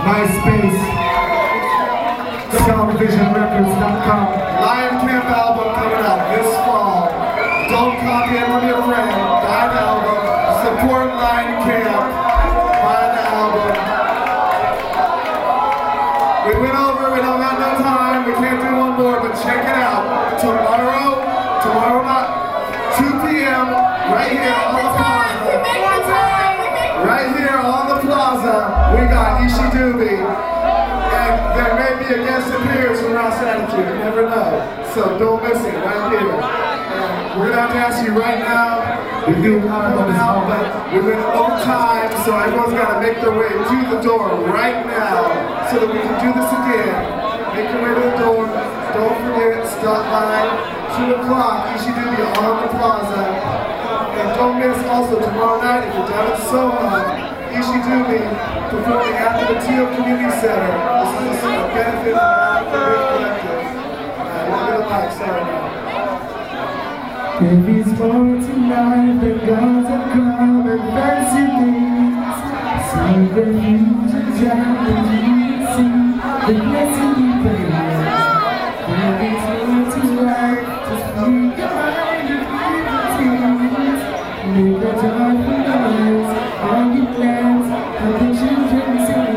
MySpace, SoundVisionRecords.com. Lion Camp album coming out this fall. Don't copy it from your friend. Buy the album. Support Lion Camp. Buy the album. We went over, we don't have no time. We can't do one more, but check it out. Tomorrow night, 2 p.m. right here on the plaza. Right here on the plaza, we got Ishi Dubie. And there may be a guest appearance from Ross Attitude, you never know. So don't miss it, right here. And we're gonna have to ask you right now. We do time now, but we've been over time, so everyone's gotta make their way to the door right now so that we can do this again. Make your way to the door. Don't forget, stop by 2 o'clock, Ishi Dubie on the plaza. And don't miss also tomorrow night, if you're down at Soho, Ishi Dubie performing at the Teal Community Center. This is a benefit of the Big Collective. Look at the mic, sorry now. If it's for tonight, the gods have come and fancy things. See the future and the see the blessing you bring. If it's for tonight, just leave your mind and leave your tears. Make a joyful noise on your plans, and the children sing.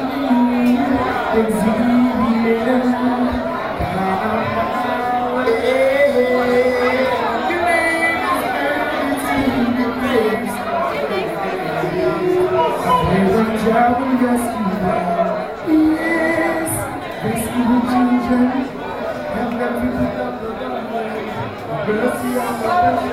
Yes, rescue the children and let me pick up the mercy on the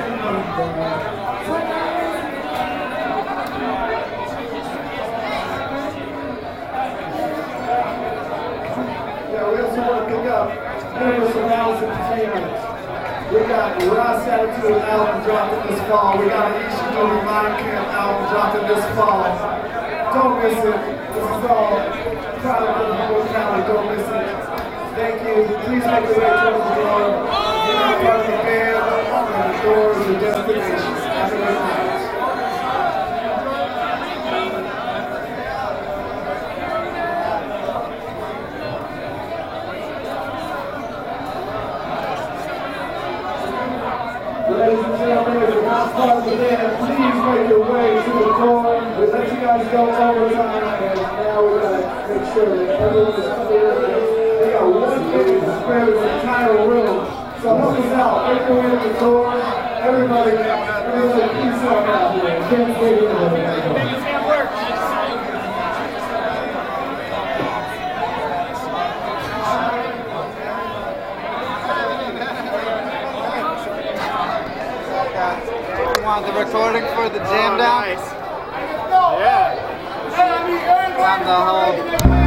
Yeah, we also want to pick up Universal House Entertainment. We got Ross Attitude album dropping this fall. We got an Ishi Dubie Lion Camp album dropping this fall. Don't miss it. This is all proud of the whole county. Don't miss it. Thank you. Please make your way towards the door. You're not part of the band. And the doors are destinations. Have a good night. Ladies and gentlemen, if you're not part of the band, please make your way to the door. We let you guys go overtime, and now we gotta make sure that everyone is clear. We got one minute to spare this entire room. So help us out. Make your way to the door. Everybody, please help out here. Can't wait for it. Want the recording for the jam down? Nice. Yeah. On the whole